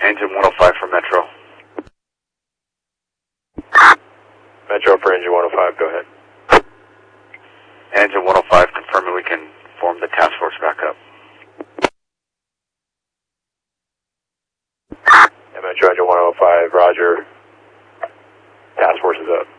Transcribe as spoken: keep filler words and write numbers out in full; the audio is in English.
Engine one oh five for Metro. Metro for engine one oh five, go ahead. Engine one oh five confirming we can form the task force back up. And Metro engine one oh five, roger. Task force is up.